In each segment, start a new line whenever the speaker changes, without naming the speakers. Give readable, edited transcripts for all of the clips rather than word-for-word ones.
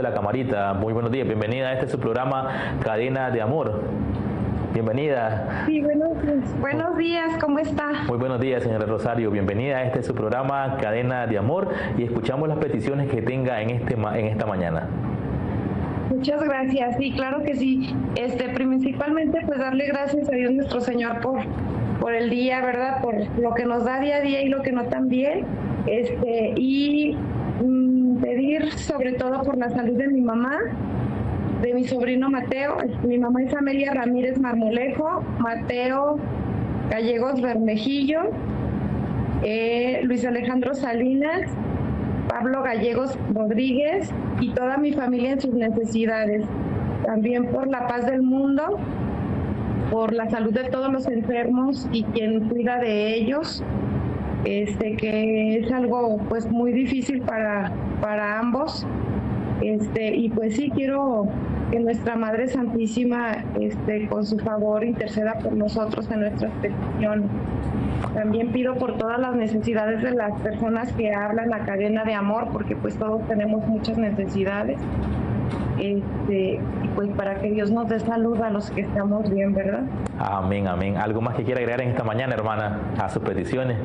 la camarita. Muy buenos días, bienvenida a este su programa Cadena de Amor. Bienvenida.
Sí, buenos días, ¿cómo está?
Muy buenos días, señora Rosario. Bienvenida a este su programa Cadena de Amor y escuchamos las peticiones que tenga en esta mañana.
Muchas gracias, sí, claro que sí. Principalmente pues darle gracias a Dios nuestro Señor por el día, ¿verdad? Por lo que nos da día a día y lo que no también. Pedir sobre todo por la salud de mi mamá, de mi sobrino Mateo. Mi mamá es Amelia Ramírez Marmolejo, Mateo Gallegos Bermejillo, Luis Alejandro Salinas, Pablo Gallegos Rodríguez y toda mi familia en sus necesidades. También por la paz del mundo, por la salud de todos los enfermos y quien cuida de ellos, que es algo pues muy difícil para ambos. Y pues sí, quiero que nuestra Madre Santísima con su favor interceda por nosotros en nuestras peticiones. También pido por todas las necesidades de las personas que hablan la cadena de amor, porque pues todos tenemos muchas necesidades. Y pues para que Dios nos dé salud a los que estamos bien, ¿verdad?
Amén, amén. ¿Algo más que quiera agregar en esta mañana, hermana, a sus peticiones?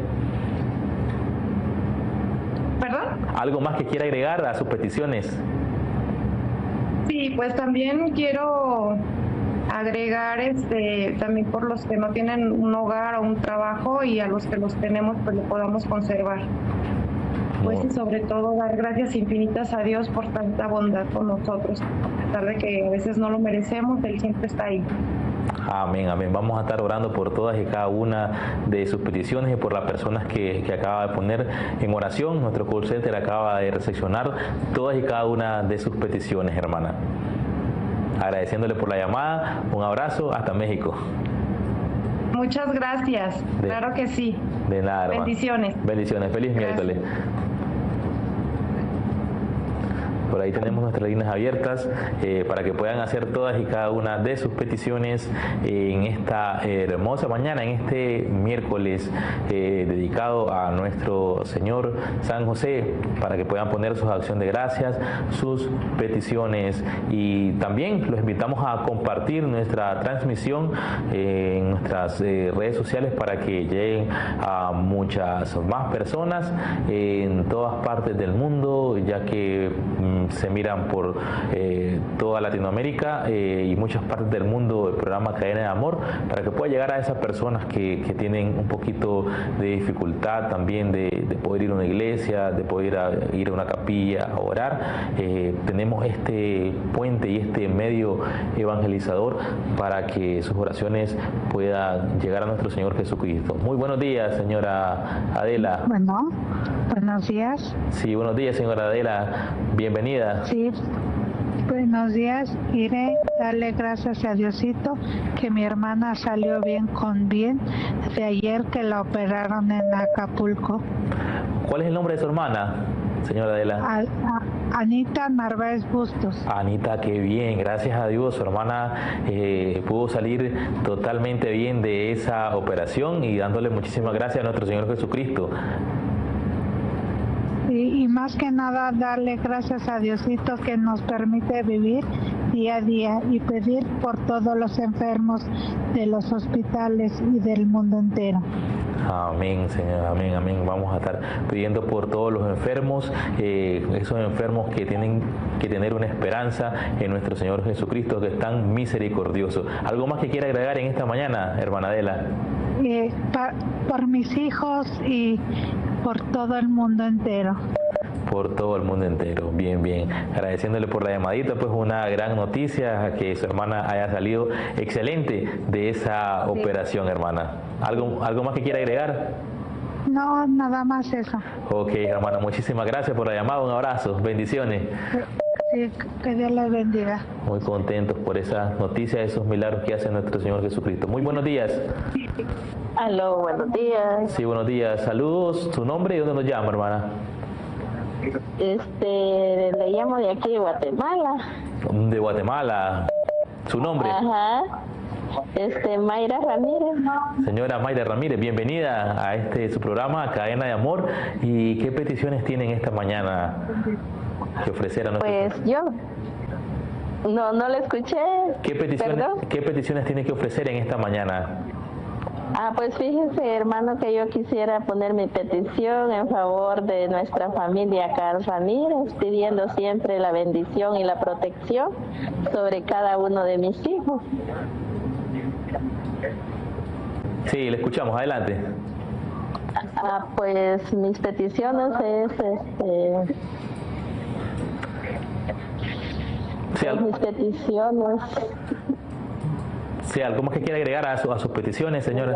¿Perdón?
¿Algo más que quiera agregar a sus peticiones?
Sí, pues también quiero agregar también por los que no tienen un hogar o un trabajo y a los que los tenemos pues lo podamos conservar. Pues y sobre todo dar gracias infinitas a Dios por tanta bondad con nosotros, a pesar de que a veces no lo merecemos, Él siempre está ahí.
Amén, amén. Vamos a estar orando por todas y cada una de sus peticiones y por las personas que acaba de poner en oración. Nuestro call center acaba de recepcionar todas y cada una de sus peticiones, hermana. Agradeciéndole por la llamada. Un abrazo hasta México.
Muchas gracias. Claro que sí.
De nada, hermana.
Bendiciones.
Bendiciones. Feliz miércoles. Por ahí tenemos nuestras líneas abiertas para que puedan hacer todas y cada una de sus peticiones en esta hermosa mañana, en este miércoles dedicado a nuestro Señor San José, para que puedan poner su acción de gracias, sus peticiones, y también los invitamos a compartir nuestra transmisión en nuestras redes sociales para que lleguen a muchas más personas en todas partes del mundo, ya que se miran por toda Latinoamérica y muchas partes del mundo el programa Cadena de Amor, para que pueda llegar a esas personas que tienen un poquito de dificultad también de poder ir a una iglesia, de poder ir a una capilla a orar. Tenemos este puente y este medio evangelizador para que sus oraciones puedan llegar a nuestro Señor Jesucristo. Muy buenos días, señora Adela.
Bueno, buenos días.
Sí, buenos días, señora Adela. Bienvenida.
Sí, buenos días. Iré a darle gracias a Diosito que mi hermana salió bien con bien de ayer que la operaron en Acapulco.
¿Cuál es el nombre de su hermana, señora Adela?
Anita Narváez Bustos.
Anita, qué bien, gracias a Dios, su hermana pudo salir totalmente bien de esa operación, y dándole muchísimas gracias a nuestro Señor Jesucristo.
Y más que nada darle gracias a Diosito que nos permite vivir día a día y pedir por todos los enfermos de los hospitales y del mundo entero.
Amén, Señor, amén, amén. Vamos a estar pidiendo por todos los enfermos, esos enfermos que tienen que tener una esperanza en nuestro Señor Jesucristo, que es tan misericordioso. ¿Algo más que quiera agregar en esta mañana, hermana Adela?
Por mis hijos y por todo el mundo entero.
Por todo el mundo entero, bien, bien. Agradeciéndole por la llamadita, pues una gran noticia, que su hermana haya salido excelente de esa operación, hermana. ¿Algo más que quiera agregar?
No, nada más eso.
Ok, hermana, muchísimas gracias por la llamada, un abrazo, bendiciones.
Sí, que Dios les bendiga.
Muy contentos por esas noticias, esos milagros que hace nuestro Señor Jesucristo. Muy buenos días.
Aló, buenos días.
Sí, buenos días. Saludos, su nombre y dónde nos llama, hermana.
Le llamo de aquí de Guatemala.
De Guatemala. ¿Su nombre?
Ajá. Mayra Ramírez.
Señora Mayra Ramírez, bienvenida a su programa Cadena de Amor. ¿Y qué peticiones tienen esta mañana? que ofrecer a nuestro
Pues yo no le escuché.
¿Qué peticiones tiene que ofrecer en esta mañana?
Pues fíjese, hermano, que yo quisiera poner mi petición en favor de nuestra familia Carl Ramírez, pidiendo siempre la bendición y la protección sobre cada uno de mis hijos.
Sí, le escuchamos, adelante.
Pues mis peticiones es mis peticiones.
Sí, ¿algo más que quiere agregar a sus peticiones, señora?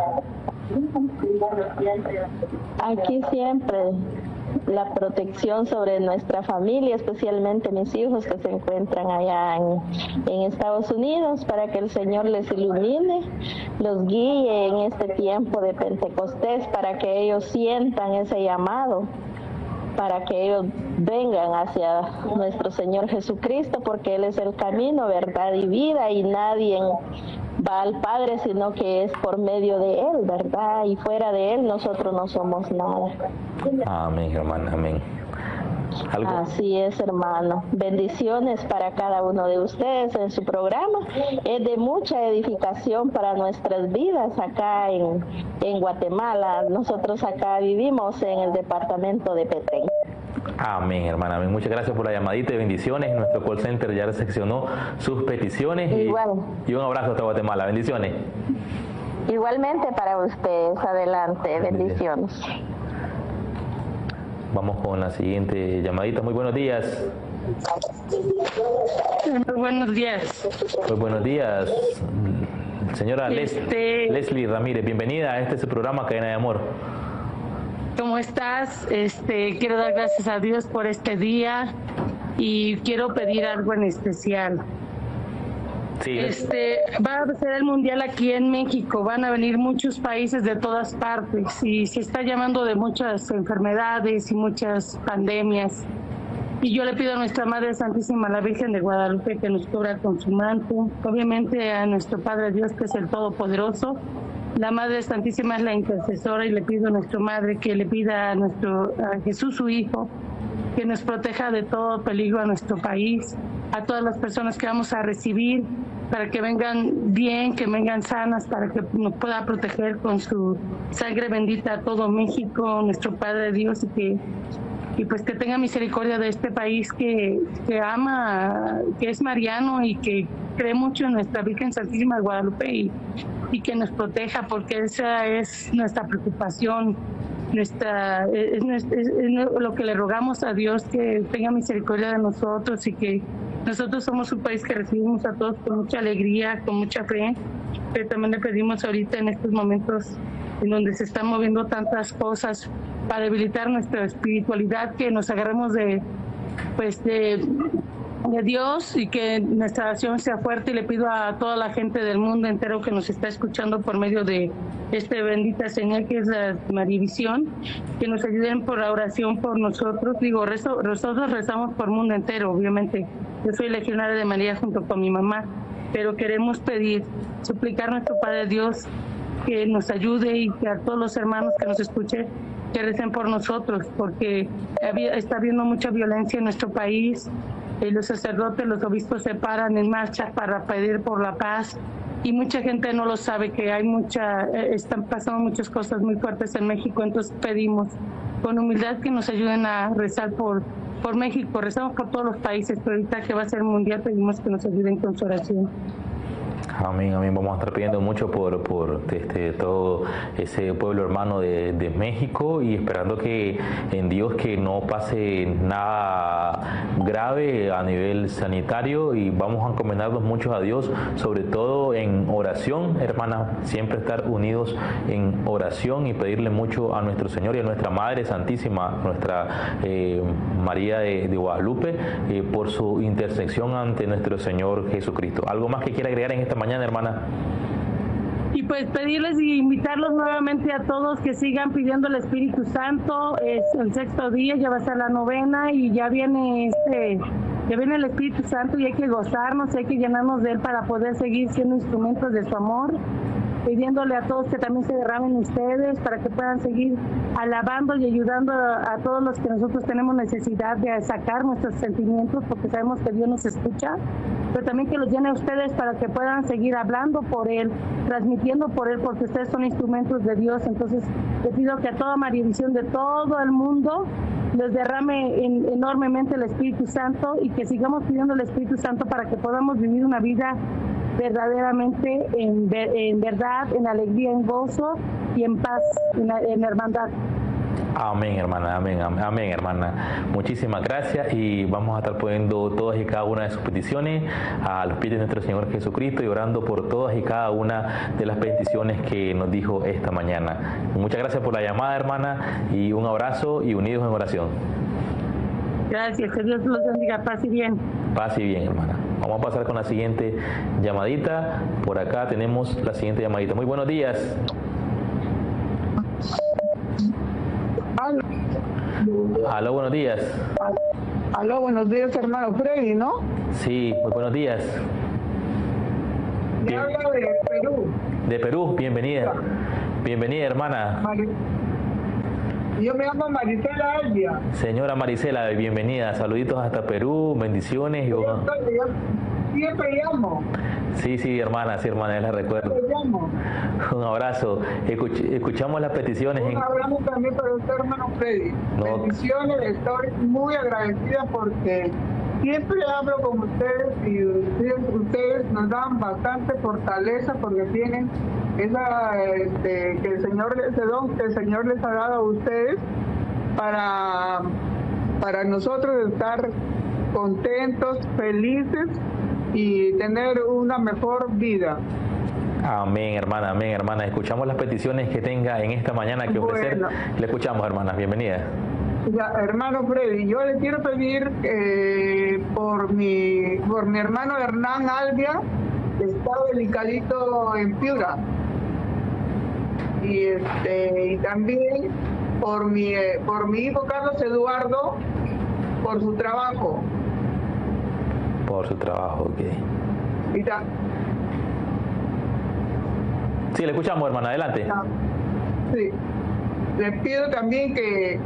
Aquí siempre la protección sobre nuestra familia, especialmente mis hijos que se encuentran allá en Estados Unidos, para que el Señor les ilumine, los guíe en este tiempo de Pentecostés, para que ellos sientan ese llamado, para que ellos vengan hacia nuestro Señor Jesucristo, porque Él es el camino, verdad y vida, y nadie va al Padre sino que es por medio de Él, ¿verdad? Y fuera de Él nosotros no somos nada.
Amén, hermana, amén.
Así es, hermano. Bendiciones para cada uno de ustedes en su programa. Es de mucha edificación para nuestras vidas acá en Guatemala. Nosotros acá vivimos en el departamento de Petén.
Amén, hermana. Amén. Muchas gracias por la llamadita y bendiciones. Nuestro call center ya seccionó sus peticiones. Y un abrazo hasta Guatemala. Bendiciones.
Igualmente para ustedes. Adelante. Bendiciones.
Vamos con la siguiente llamadita. Muy buenos días.
Muy buenos días.
Muy buenos días. Señora Leslie Ramírez, bienvenida a este su programa Cadena de Amor.
¿Cómo estás? Quiero dar gracias a Dios por este día y quiero pedir algo en especial.
Sí.
Va a ser el mundial aquí en México, van a venir muchos países de todas partes y se está llamando de muchas enfermedades y muchas pandemias. Y yo le pido a nuestra Madre Santísima, la Virgen de Guadalupe, que nos cubra con su manto. Obviamente a nuestro Padre Dios, que es el Todopoderoso. La Madre Santísima es la intercesora y le pido a nuestra Madre que le pida a Jesús, su Hijo, que nos proteja de todo peligro a nuestro país, a todas las personas que vamos a recibir, para que vengan bien, que vengan sanas, para que nos pueda proteger con su sangre bendita a todo México, nuestro Padre Dios, y pues que tenga misericordia de este país que ama, que es mariano y que cree mucho en nuestra Virgen Santísima de Guadalupe y que nos proteja, porque esa es nuestra preocupación, es lo que le rogamos a Dios, que tenga misericordia de nosotros y que nosotros somos un país que recibimos a todos con mucha alegría, con mucha fe, pero también le pedimos ahorita en estos momentos en donde se están moviendo tantas cosas para debilitar nuestra espiritualidad, que nos agarremos de Dios y que nuestra oración sea fuerte. Y le pido a toda la gente del mundo entero que nos está escuchando por medio de esta bendita señal que es la Marivisión, que nos ayuden por la oración por nosotros. Nosotros rezamos por el mundo entero, obviamente. Yo soy legionaria de María junto con mi mamá, pero queremos suplicar a nuestro Padre Dios que nos ayude y que a todos los hermanos que nos escuchen, que recen por nosotros, porque está habiendo mucha violencia en nuestro país. Los sacerdotes, los obispos se paran en marcha para pedir por la paz y mucha gente no lo sabe, que están pasando muchas cosas muy fuertes en México. Entonces pedimos con humildad que nos ayuden a rezar por México. Rezamos por todos los países, pero ahorita que va a ser mundial pedimos que nos ayuden con su oración.
Amén, amén. Vamos a estar pidiendo mucho por todo ese pueblo hermano de México y esperando que en Dios que no pase nada grave a nivel sanitario, y vamos a encomendarnos mucho a Dios, sobre todo en oración, hermanas, siempre estar unidos en oración y pedirle mucho a nuestro Señor y a nuestra Madre Santísima, nuestra María de Guadalupe, por su intersección ante nuestro Señor Jesucristo. ¿Algo más que quiera agregar en esta mañana, hermana?
Y pues pedirles y invitarlos nuevamente a todos que sigan pidiendo el Espíritu Santo. Es el 6º día, ya va a ser la 9ª y ya viene el Espíritu Santo y hay que gozarnos, hay que llenarnos de él para poder seguir siendo instrumentos de su amor. pidiéndole a todos que también se derramen ustedes para que puedan seguir alabando y ayudando a todos los que nosotros tenemos necesidad de sacar nuestros sentimientos, porque sabemos que Dios nos escucha, pero también que los llene a ustedes para que puedan seguir hablando por Él, transmitiendo por Él, porque ustedes son instrumentos de Dios. Entonces, le pido que a toda Mariavisión de todo el mundo les derrame enormemente el Espíritu Santo y que sigamos pidiendo el Espíritu Santo para que podamos vivir una vida verdaderamente en verdad, en alegría, en gozo y en paz, en hermandad.
Amén, hermana, amén, amén, hermana. Muchísimas gracias y vamos a estar poniendo todas y cada una de sus peticiones a los pies de nuestro Señor Jesucristo y orando por todas y cada una de las peticiones que nos dijo esta mañana. Muchas gracias por la llamada, hermana, y un abrazo y unidos en oración.
Gracias, que Dios los bendiga. Paz y bien.
Paz y bien, hermana. Vamos a pasar con la siguiente llamadita. Por acá tenemos la siguiente llamadita. Muy buenos días. Aló, buenos días.
Aló, buenos días, hermano Freddy, ¿no?
Sí, muy buenos días.
Me habla de Perú.
De Perú, bienvenida. Bienvenida, hermana.
Yo me llamo Marisela Albia.
Señora Marisela, bienvenida. Saluditos hasta Perú, bendiciones.
Yo siempre llamo.
Sí, hermana, ya la recuerdo. Un abrazo. Escuchamos las peticiones.
Un abrazo también para usted, hermano Freddy.
No.
Bendiciones, estoy muy agradecida porque siempre hablo con ustedes y ustedes nos dan bastante fortaleza porque tienen esa que el Señor, ese don que el Señor les ha dado a ustedes para nosotros estar contentos, felices y tener una mejor vida.
Amén, hermana, amén, hermana. Escuchamos las peticiones que tenga en esta mañana que ofrecer.
Bueno.
Le escuchamos, hermana. Bienvenida.
Ya, hermano Freddy, yo le quiero pedir por mi hermano Hernán Albia, que está delicadito en Piura. Y también por mi hijo Carlos Eduardo, por su trabajo.
Por su trabajo, ok. Sí, le escuchamos, hermana, adelante.
Sí. Les pido también que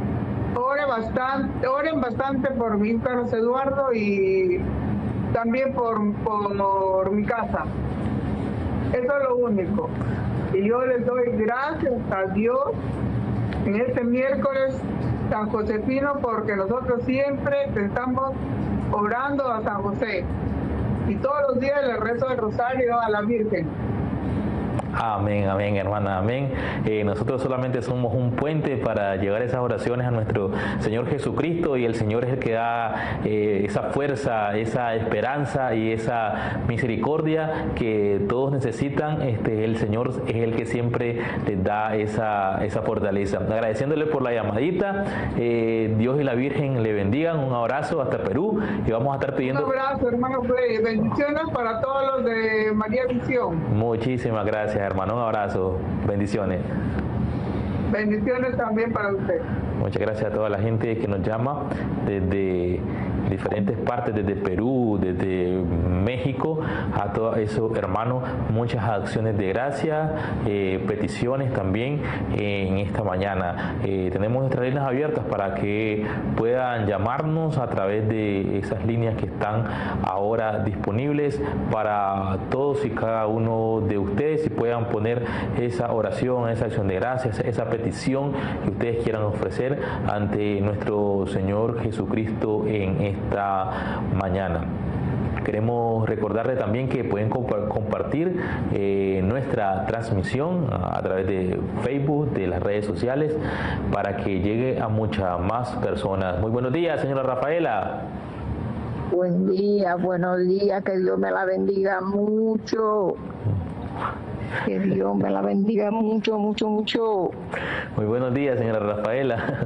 oren bastante por mi hijo Carlos Eduardo y también por mi casa. Eso es lo único. Y yo les doy gracias a Dios en este miércoles San Josefino, porque nosotros siempre estamos orando a San José y todos los días le rezo el rosario a la Virgen.
Amén, amén, hermana, amén. Nosotros solamente somos un puente para llevar esas oraciones a nuestro Señor Jesucristo, y el Señor es el que da esa fuerza, esa esperanza y esa misericordia que todos necesitan. El Señor es el que siempre les da esa fortaleza. Agradeciéndole por la llamadita, Dios y la Virgen le bendigan. Un abrazo hasta Perú, y vamos a estar pidiendo...
Un abrazo, hermano Freddy. Bendiciones para todos los de María Visión.
Muchísimas gracias, hermano. Un abrazo. Bendiciones.
Bendiciones también para usted.
Muchas gracias a toda la gente que nos llama desde diferentes partes, desde Perú, desde México, a todos esos hermanos. Muchas acciones de gracia, peticiones también en esta mañana. Tenemos nuestras líneas abiertas para que puedan llamarnos a través de esas líneas que están ahora disponibles para todos y cada uno de ustedes, y puedan poner esa oración, esa acción de gracias, esa petición que ustedes quieran ofrecer ante nuestro Señor Jesucristo en esta mañana. Queremos recordarles también que pueden compartir nuestra transmisión a través de Facebook, de las redes sociales, para que llegue a muchas más personas. Muy buenos días, señora Rafaela.
Buen día, buenos días, que Dios me la bendiga mucho. Que Dios me la bendiga mucho, mucho, mucho.
Muy buenos días, señora Rafaela.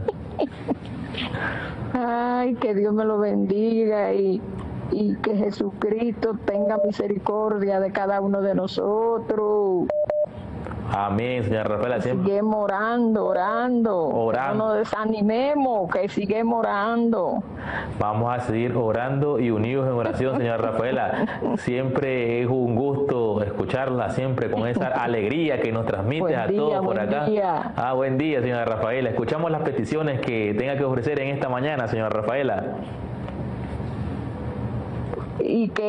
Ay, que Dios me lo bendiga y que Jesucristo tenga misericordia de cada uno de nosotros.
Amén, señora Rafaela.
Sigamos orando. No nos desanimemos, que sigamos orando.
Vamos a seguir orando y unidos en oración, señora Rafaela. Siempre es un gusto escucharla, siempre con esa alegría que nos transmite a todos por acá.
Día.
Buen día, señora Rafaela. Escuchamos las peticiones que tenga que ofrecer en esta mañana, señora Rafaela.
Y que